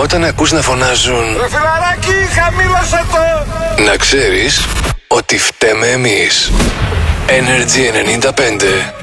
Όταν ακούς να φωνάζουν Ρε φιλαράκι, χαμήλωσε το! να ξέρεις ότι φταίμε εμείς. Energy 95